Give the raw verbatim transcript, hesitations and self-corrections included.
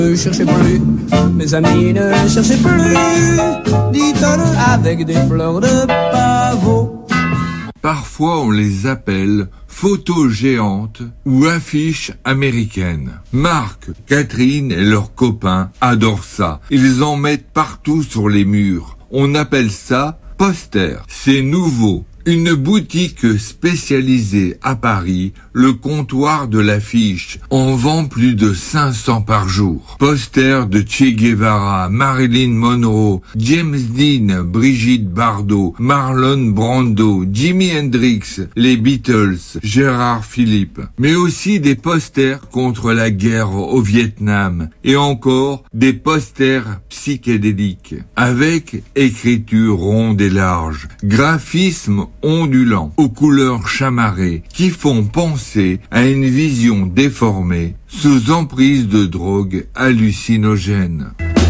Ne cherchez plus, mes amis, ne cherchez plus, dites-le avec des fleurs de pavot. Parfois on les appelle photos géantes ou affiches américaines. Marc, Catherine et leurs copains adorent ça. Ils en mettent partout sur les murs. On appelle ça poster. C'est nouveau. Une boutique spécialisée à Paris, le comptoir de l'affiche, en vend plus de cinq cents par jour. Posters de Che Guevara, Marilyn Monroe, James Dean, Brigitte Bardot, Marlon Brando, Jimi Hendrix, les Beatles, Gérard Philippe. Mais aussi des posters contre la guerre au Vietnam et encore des posters psychédéliques avec écriture ronde et large, graphisme ondulants, aux couleurs chamarrées, qui font penser à une vision déformée, sous emprise de drogues hallucinogènes.